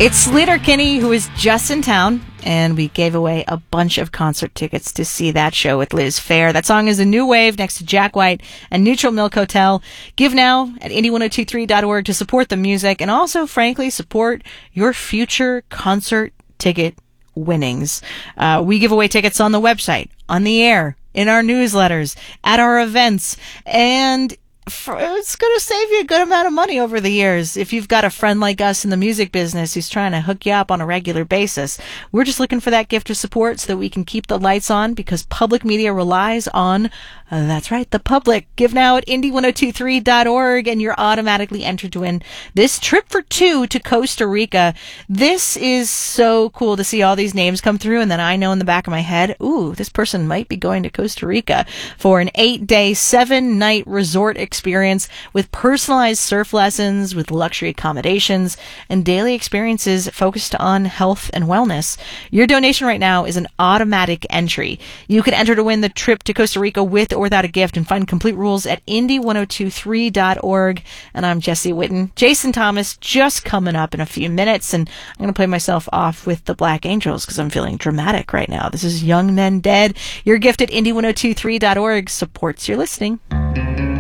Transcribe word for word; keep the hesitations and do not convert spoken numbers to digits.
It's Letterkenny, who is just in town, and we gave away a bunch of concert tickets to see that show with Liz Phair. That song is A New Wave next to Jack White and Neutral Milk Hotel. Give now at indie ten twenty-three dot org to support the music and also, frankly, support your future concert ticket winnings. Uh, we give away tickets on the website, on the air, in our newsletters, at our events, and For, it's going to save you a good amount of money over the years if you've got a friend like us in the music business who's trying to hook you up on a regular basis. We're just looking for that gift of support so that we can keep the lights on, because public media relies on, uh, that's right, the public. Give now at indie ten twenty-three dot org and you're automatically entered to win this trip for two to Costa Rica. This is so cool to see all these names come through, and then I know in the back of my head, ooh, this person might be going to Costa Rica for an eight-day, seven-night resort experience. experience with personalized surf lessons, with luxury accommodations, and daily experiences focused on health and wellness. Your donation right now is an automatic entry. You can enter to win the trip to Costa Rica with or without a gift, and find complete rules at indie ten twenty-three dot org. And I'm Jessie Whitten. Jason Thomas just coming up in a few minutes, and I'm going to play myself off with the Black Angels because I'm feeling dramatic right now. This is Young Men Dead. Your gift at indie ten twenty-three dot org supports your listening.